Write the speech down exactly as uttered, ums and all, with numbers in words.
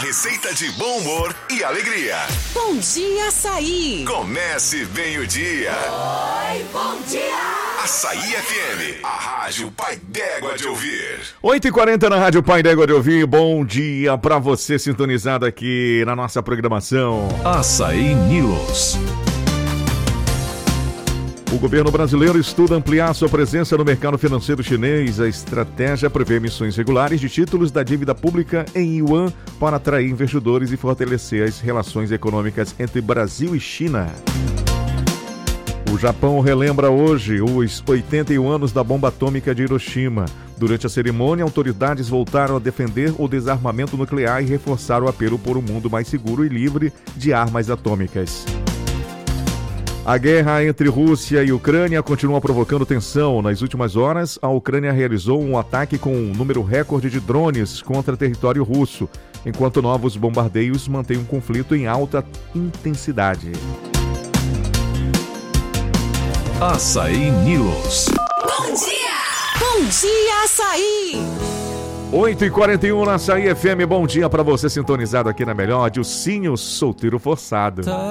receita de bom humor e alegria. Bom dia, Açaí. Comece bem o dia. Oi, bom dia. Açaí F M, a rádio Pai d'Égua de ouvir. oito e quarenta na rádio Pai d'Égua de ouvir. Bom dia pra você sintonizado aqui na nossa programação. Açaí News. O governo brasileiro estuda ampliar sua presença no mercado financeiro chinês. A estratégia prevê emissões regulares de títulos da dívida pública em yuan para atrair investidores e fortalecer as relações econômicas entre Brasil e China. O Japão relembra hoje os oitenta e um anos da bomba atômica de Hiroshima. Durante a cerimônia, autoridades voltaram a defender o desarmamento nuclear e reforçaram o apelo por um mundo mais seguro e livre de armas atômicas. A guerra entre Rússia e Ucrânia continua provocando tensão. Nas últimas horas, a Ucrânia realizou um ataque com um número recorde de drones contra território russo, enquanto novos bombardeios mantêm um conflito em alta intensidade. Açaí News. Bom dia. Bom dia, Açaí. oito e quarenta e um na Açaí F M. Bom dia pra você sintonizado aqui na melhor. Dilcinho, solteiro forçado.